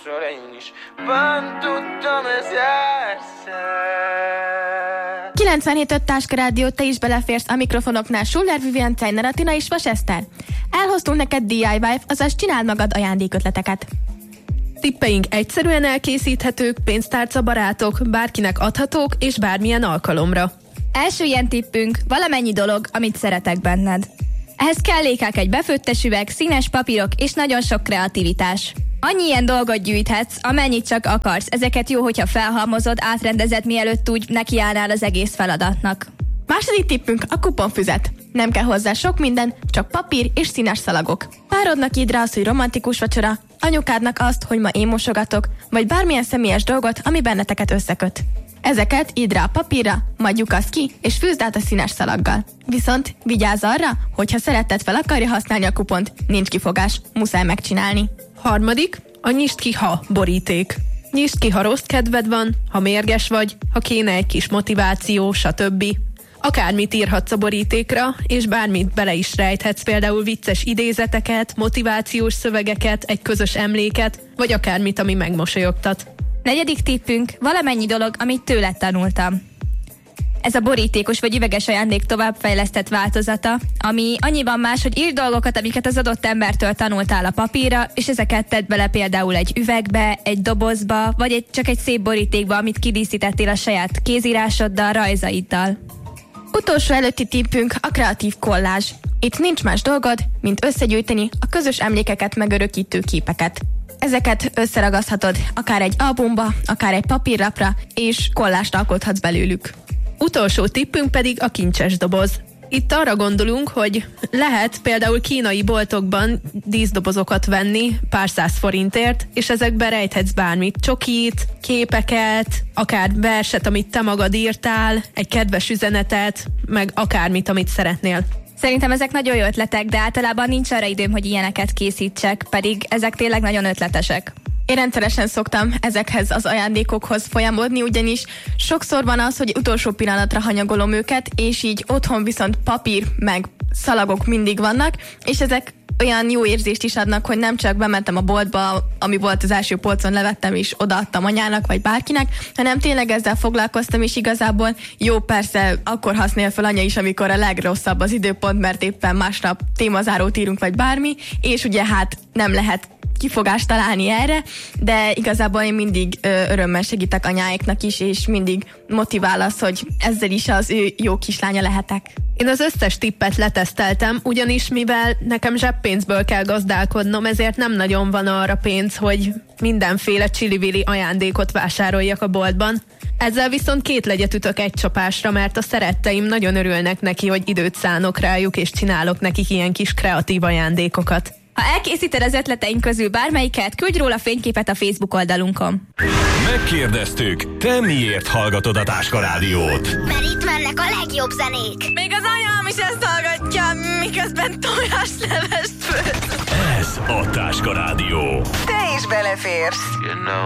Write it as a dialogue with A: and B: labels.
A: másról én is bent tudtam ezerszer.
B: 97.5 Táska Rádió, te is beleférsz a mikrofonoknál. Schuller, Vivian, Ceiner, Atina és Vas Eszter. Elhoztunk neked DIY, azaz csináld magad ajándékötleteket.
C: Tippeink egyszerűen elkészíthetők, pénztárca barátok, bárkinek adhatók és bármilyen alkalomra.
D: Első ilyen tippünk, valamennyi dolog, amit szeretek benned. Ehhez kellékek egy befőttes üveg, színes papírok és nagyon sok kreativitás. Annyi ilyen dolgot gyűjthetsz, amennyit csak akarsz. Ezeket jó, hogyha felhalmozod, átrendezed, mielőtt úgy nekiállnál az egész feladatnak.
B: Második tippünk a kuponfüzet. Nem kell hozzá sok minden, csak papír és színes szalagok. Párodnak íd rá azt, hogy romantikus vacsora, anyukádnak azt, hogy ma én mosogatok, vagy bármilyen személyes dolgot, ami benneteket összeköt. Ezeket íd rá a papírra, majd lyukaszd ki, és fűzd át a színes szalaggal. Viszont vigyázz arra, hogyha szeretted fel akarja használni a kupont, nincs kifogás, muszáj megcsinálni.
C: Harmadik, a nyisd ki ha boríték. Nyisd ki, ha rossz kedved van, ha mérges vagy, ha kéne egy kis motiváció, stb. Akármit írhatsz a borítékra, és bármit bele is rejthetsz, például vicces idézeteket, motivációs szövegeket, egy közös emléket, vagy akármit, ami megmosolyogtat.
D: Negyedik tippünk, valamennyi dolog, amit tőled tanultam. Ez a borítékos vagy üveges ajándék továbbfejlesztett változata, ami annyiban más, hogy írd dolgokat, amiket az adott embertől tanultál a papírra, és ezeket tedd bele például egy üvegbe, egy dobozba, vagy csak egy szép borítékba, amit kidíszítettél a saját kézírásoddal, rajzaiddal.
B: Utolsó előtti tippünk a kreatív kollázs. Itt nincs más dolgod, mint összegyűjteni a közös emlékeket megörökítő képeket. Ezeket összeragaszthatod akár egy albumba, akár egy papírlapra, és kollást alkothatsz belőlük.
C: Utolsó tippünk pedig a kincses doboz. Itt arra gondolunk, hogy lehet például kínai boltokban díszdobozokat venni pár száz forintért, és ezekbe rejthetsz bármit, csokit, képeket, akár verset, amit te magad írtál, egy kedves üzenetet, meg akármit, amit szeretnél.
D: Szerintem ezek nagyon jó ötletek, de általában nincs arra időm, hogy ilyeneket készítsek, pedig ezek tényleg nagyon ötletesek.
B: Én rendszeresen szoktam ezekhez az ajándékokhoz folyamodni, ugyanis sokszor van az, hogy utolsó pillanatra hanyagolom őket, és így otthon viszont papír meg szalagok mindig vannak, és ezek olyan jó érzést is adnak, hogy nem csak bementem a boltba, ami volt az első polcon, levettem és odaadtam anyának vagy bárkinek, hanem tényleg ezzel foglalkoztam, és igazából jó, persze akkor használja fel anya is, amikor a legrosszabb az időpont, mert éppen másnap témazárót írunk vagy bármi, és ugye hát nem lehet kifogást találni erre, de igazából én mindig örömmel segítek anyáiknak is, és mindig motivál az, hogy ezzel is az ő jó kislánya lehetek.
C: Én az összes tippet leteszteltem, ugyanis mivel nekem zseppénzből kell gazdálkodnom, ezért nem nagyon van arra pénz, hogy mindenféle csili-vili ajándékot vásároljak a boltban. Ezzel viszont 2 legyet ütök egy csapásra, mert a szeretteim nagyon örülnek neki, hogy időt szánok rájuk, és csinálok nekik ilyen kis kreatív ajándékokat.
D: Ha elkészíted az ötleteink közül bármelyiket, küldj róla fényképet a Facebook oldalunkon.
E: Megkérdeztük, te miért hallgatod a Táska Rádiót?
F: Mert itt mennek a legjobb zenék.
B: Még az anyám is ezt hallgatja, miközben tojáslevest főz.
E: Ez a Táska Rádió.
A: Te is beleférsz. You know